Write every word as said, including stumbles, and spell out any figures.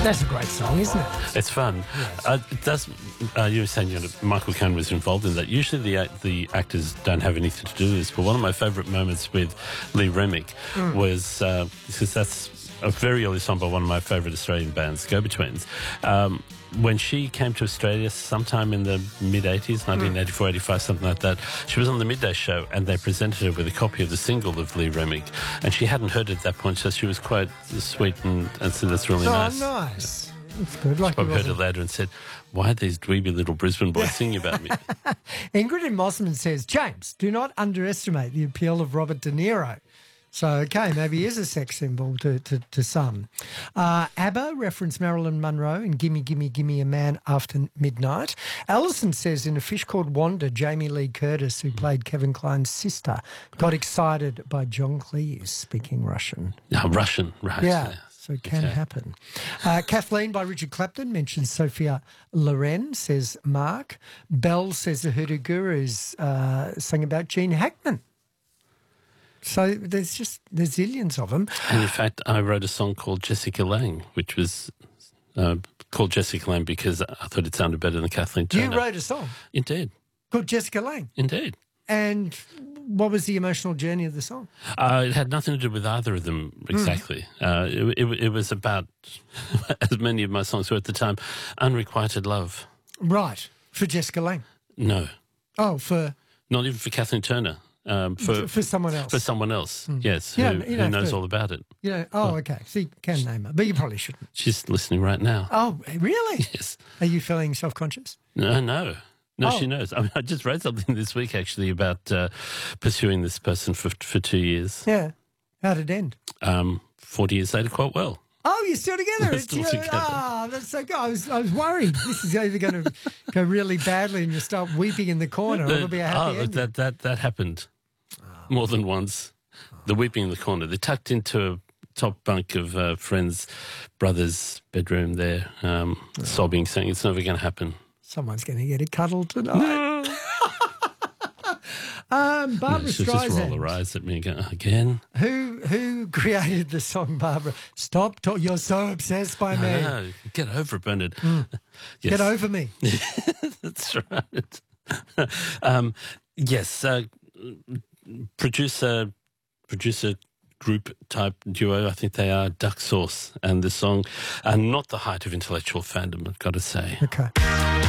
That's a great song, isn't it? It's fun. Yes. Uh, it does, uh, you were saying you know, Michael Caine was involved in that. Usually the act- the actors don't have anything to do with this, but one of my favourite moments with Lee Remick mm. was, uh, because that's a very early song by one of my favourite Australian bands, Go-Betweens. Um, when she came to Australia sometime in the mid-eighties, nineteen eighty-four, eighty-five, something like that, she was on the Midday Show and they presented her with a copy of the single of Lee Remick, and she hadn't heard it at that point, so she was quite sweet and, and said, that's really oh, nice. Oh, nice. That's good. Like I heard it later and said, why are these dweeby little Brisbane boys singing about me? Ingrid in Mossman says, James, do not underestimate the appeal of Robert De Niro. So, okay, maybe he is a sex symbol to, to, to some. Uh, ABBA referenced Marilyn Monroe in Gimme, Gimme, Gimme a Man After Midnight. Alison says in A Fish Called Wanda, Jamie Lee Curtis, who played Kevin Kline's sister, got excited by John Cleese speaking Russian. Oh, Russian, right. Yeah. So it can okay. happen. Uh, Kathleen by Richard Clapton mentions Sophia Loren, says Mark. Belle says the Hoodoo Gurus uh, sang about Gene Hackman. So there's just, there's zillions of them. And in fact, I wrote a song called Jessica Lange, which was uh, called Jessica Lange because I thought it sounded better than Kathleen Turner. You wrote a song? Indeed. Called Jessica Lange? Indeed. And what was the emotional journey of the song? Uh, it had nothing to do with either of them exactly. Mm. Uh, it, it, it was about, as many of my songs were at the time, unrequited love. Right. For Jessica Lange? No. Oh, for... Not even for Kathleen Turner. Um, for, for someone else. For someone else, mm. yes, yeah, who, who knows all about it. Yeah. Oh, okay. So you can name her, but you probably shouldn't. She's listening right now. Oh, really? Yes. Are you feeling self-conscious? No, no. No, oh. she knows. I mean, I just read something this week, actually, about uh, pursuing this person for for two years. Yeah. How did it end? Um, forty years later, quite well. Oh, you're still together? We're still together. Oh, that's so good. I was, I was worried. This is either going to go really badly and you start weeping in the corner or it'll be a happy oh, ending. That, that, that happened oh. more than once. Oh. The weeping in the corner. They're tucked into a top bunk of uh, friends' brother's bedroom there, um, oh. sobbing, saying it's never going to happen. Someone's going to get a cuddle tonight. um, Barbara no, she'll Streisand. just roll her eyes at me again. Who who created the song, Barbara? Stop, talk, you're so obsessed by me. No, get over it, Bernard. Mm. Yes. Get over me. That's right. um, yes, uh, producer, producer group type duo, I think they are, Duck Sauce, and the song, uh, not the height of intellectual fandom, I've got to say. Okay.